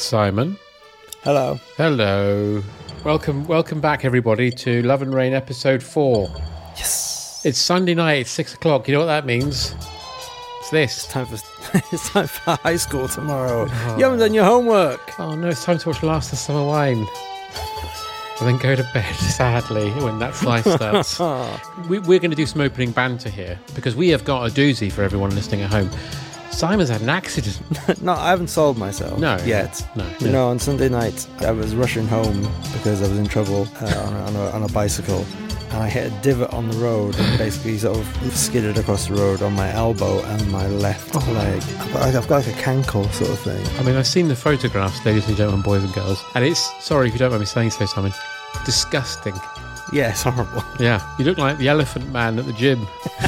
Simon. Hello. Hello. Welcome back, everybody, to Love and Rain episode 4. Yes. It's Sunday night, it's 6 o'clock. You know what that means? It's this. It's time for high school tomorrow. Oh. You haven't done your homework. Oh, no, it's time to watch Last of Summer Wine. And then go to bed, sadly, when that slice starts. We're going to do some opening banter here, because we have got a doozy for everyone listening at home. Simon's had an accident. No, I haven't solved myself yet. No. You know, on Sunday night, I was rushing home because I was in trouble on a bicycle. And I hit a divot on the road and basically sort of skidded across the road on my elbow and my left leg. I've got like a cankle sort of thing. I mean, I've seen the photographs, ladies and gentlemen, boys and girls. And it's, sorry if you don't mind me saying so, Simon, disgusting. Yeah, it's horrible. Yeah, you look like the elephant man at the gym.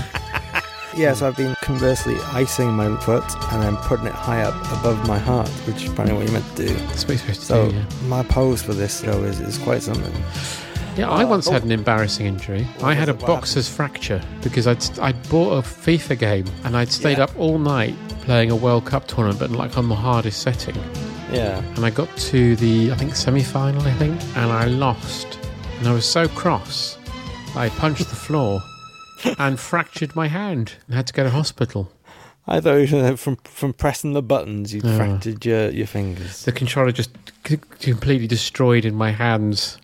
Yeah, so I've been conversely icing my foot and then putting it high up above my heart, which is apparently what you're meant to do. That's what you're supposed to so do, yeah. My pose for this show is quite something. Yeah, I once had an embarrassing injury. I had a boxer's fracture because I'd bought a FIFA game and I'd stayed up all night playing a World Cup tournament, but like on the hardest setting. Yeah. And I got to the, semi-final, and I lost. And I was so cross, I punched the floor and fractured my hand and had to go to hospital. I thought you said from pressing the buttons, you fractured your fingers. The controller just completely destroyed in my hands.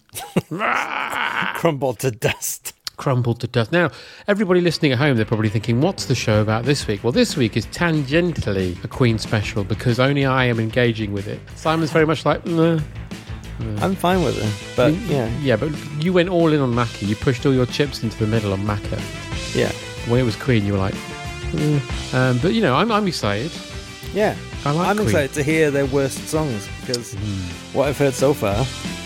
Crumbled to dust. Now, everybody listening at home, they're probably thinking, what's the show about this week? Well, this week is tangentially a Queen special because only I am engaging with it. Simon's very much like, nah. I'm fine with it, but Yeah, but you went all in on Macca. You pushed all your chips into the middle on Macca. Yeah. When it was Queen, you were like, but you know, I'm excited. Yeah. I'm Queen. excited to hear their worst songs because what I've heard so far.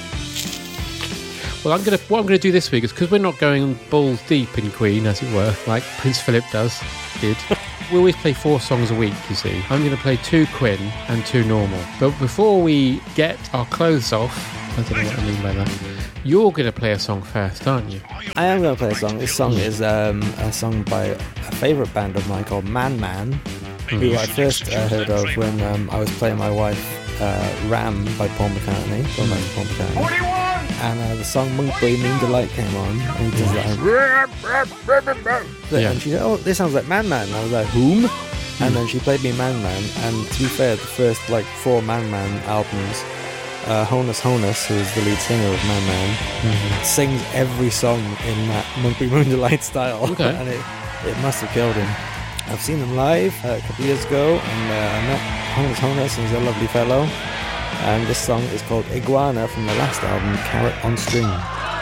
Well, what I'm gonna do this week is because we're not going balls deep in Queen, as it were, like Prince Philip did. We always play 4 songs a week, you see. I'm going to play 2 Quinn and 2 normal. But before we get our clothes off, I don't know what I mean by that, you're going to play a song first, aren't you? I am going to play a song. This song is a song by a favourite band of mine called Man Man, who I first heard of when I was playing my wife Ram by Paul McCartney. And the song Monk Boy Mean Delight came on, and he does that. And she said, "Oh, this sounds like Man Man." And I was like, "Whom?" And then she played me Man Man. And to be fair, the first 4 Man Man albums, Honus, who is the lead singer of Man Man, sings every song in that Monk Boy Mean Delight style, and it must have killed him. I've seen him live a couple of years ago, and I met Honus, and he's a lovely fellow. And this song is called Iguana from the last album, Carrot on String.